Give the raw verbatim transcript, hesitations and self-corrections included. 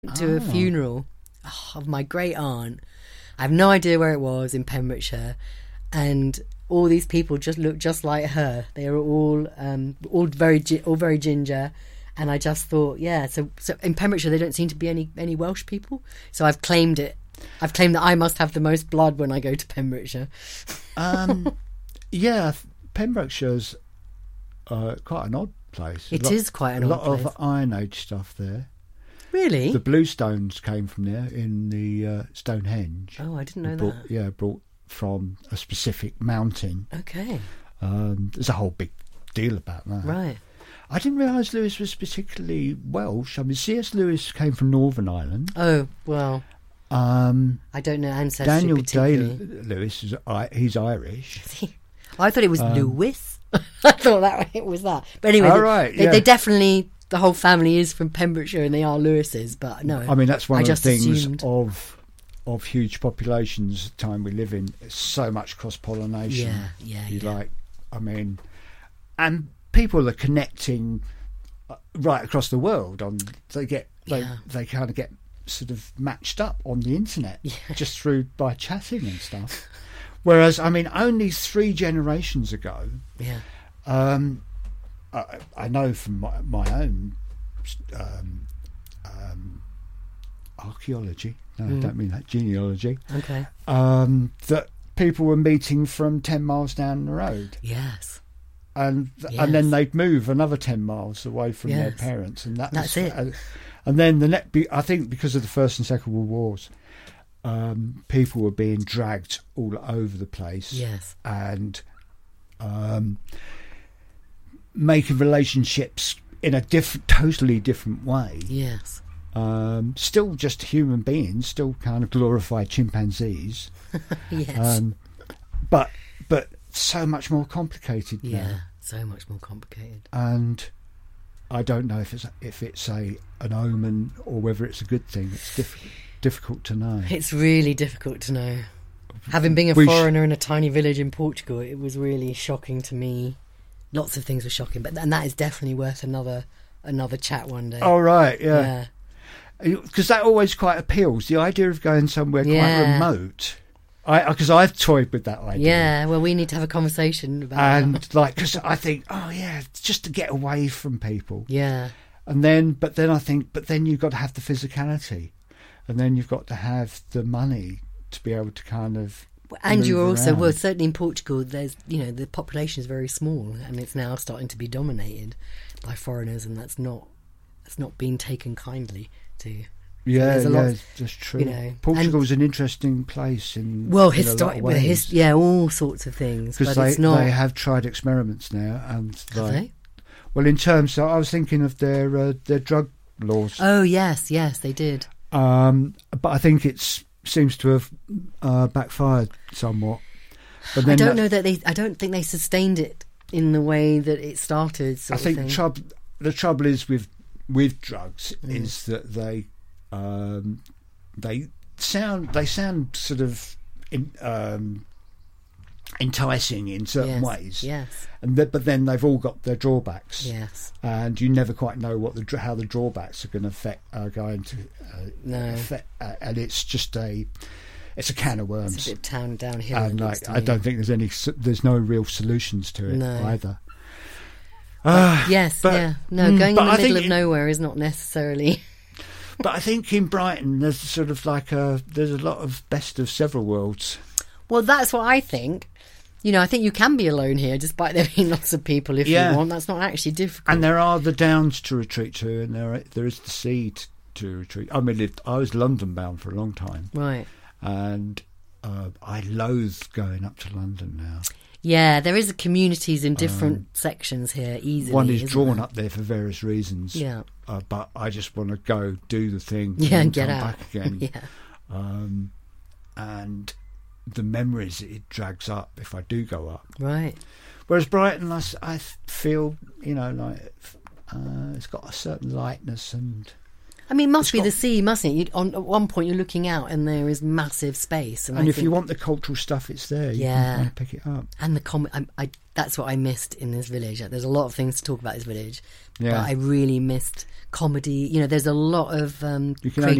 to oh. a funeral of my great aunt. I have no idea where it was, in Pembrokeshire, and all these people just looked just like her. They were all um, all very all very ginger, and I just thought, yeah. So, so in Pembrokeshire, there don't seem to be any any Welsh people. So I've claimed it. I've claimed that I must have the most blood when I go to Pembrokeshire. um, yeah, Pembrokeshire's uh, quite an odd place. It lot, is quite an a odd lot place. of Iron Age stuff there. Really? The Bluestones came from there in the uh, Stonehenge. Oh, I didn't know brought, that. Yeah, brought from a specific mountain. Okay. Um, there's a whole big deal about that. Right. I didn't realise Lewis was particularly Welsh. I mean, C S Lewis came from Northern Ireland. Oh, well, Um, I don't know ancestry Daniel particularly. Day-Lewis is I- he's Irish. I thought it was Um, Lewis. I thought that it was that. But anyway, Oh, they, right, they, yeah. they definitely, the whole family is from Pembrokeshire and they are Lewises, but no. I mean, that's one I of just the things assumed. of of huge populations. The time we live in, it's so much cross pollination. Yeah, yeah, You yeah. like, I mean, and people are connecting uh, right across the world. On they get they Yeah. they kind of get sort of matched up on the internet Yeah. just through by chatting and stuff. Whereas, I mean, only three generations ago. Yeah. Um, I, I know from my, my own um, um, archaeology, no, Mm. I don't mean that, genealogy, Okay. um, that people were meeting from ten miles down the road. Yes. And Yes. and then they'd move another ten miles away from their Yes. parents. And that That's was, it. Uh, and then the net, be- I think because of the First and Second World Wars, um, people were being dragged all over the place. Yes. And um, making relationships in a different, totally different way. Yes. Um, still just human beings, still kind of glorified chimpanzees, Yes. um, but but so much more complicated yeah. now. So much more complicated. And I don't know if it's if it's a an omen or whether it's a good thing. It's diff- difficult to know. It's really difficult to know. Having been a We sh- foreigner in a tiny village in Portugal, it was really shocking to me. Lots of things were shocking, but and that is definitely worth another another chat one day. Oh right, yeah. yeah. Because that always quite appeals. The idea of going somewhere Yeah. quite remote. I because I've toyed with that idea. Yeah, well, we need to have a conversation about And that. like, because I think, oh yeah, just to get away from people. Yeah, And then, but then I think, but then you've got to have the physicality, and then you've got to have the money to be able to kind of. and move you're also around. well, certainly in Portugal. There's you know the population is very small, and it's now starting to be dominated by foreigners, and that's not that's not being taken kindly to. Yeah, there's a yeah, lot, that's true. you know, Portugal's an interesting place in Well, in a lot historic of with ways. his, yeah, all sorts of things, but because they it's not. they have tried experiments now, and Have like, they? well, in terms, of, I was thinking of their uh, their drug laws. Oh yes, yes, they did. Um, but I think it seems to have uh, backfired somewhat. But then I don't that- know that they. I don't think they sustained it in the way that it started. I Sort think of the thing. trouble the trouble is with with drugs Mm. is that they um, they sound they sound sort of in, um, enticing in certain yes, ways, Yes, and th- but then they've all got their drawbacks. yes. And you never quite know what the dr- how the drawbacks are going to affect are going to uh, No. affect, uh, and it's just a it's a can of worms. It's a bit town downhill. And it looks like to I me. don't think there's any s- there's no real solutions to it No. either. Ah, Yes, but- yeah. No, mm, going in but the I middle think of it- nowhere is not necessarily. But I think in Brighton there's sort of like a there's a lot of best of several worlds. Well, that's what I think. You know, I think you can be alone here, despite there being lots of people. If Yeah. you want, that's not actually difficult. And there are the downs to retreat to, and there are, there is the sea to, to retreat. I mean, lived, I was London bound for a long time, right. and uh, I loathe going up to London now. Yeah, there is communities in different sections here. Easily, One is isn't drawn there? up there for various reasons. Yeah, Uh, but I just want to go do the thing, yeah, and and get come out. back again. Yeah, um, and the memories it drags up if I do go up. right. Whereas Brighton, I, s- I feel, you know, like uh, it's got a certain lightness, and I mean, it must It's be got- the sea, mustn't it? You, on at one point, you're looking out, and there is massive space. And, and I if think, you want the cultural stuff, it's there. You Yeah. can kind of pick it up. and the com- I, I, that's what I missed in this village. There's a lot of things to talk about this village, Yeah. but I really missed comedy. You know, there's a lot of um, You can only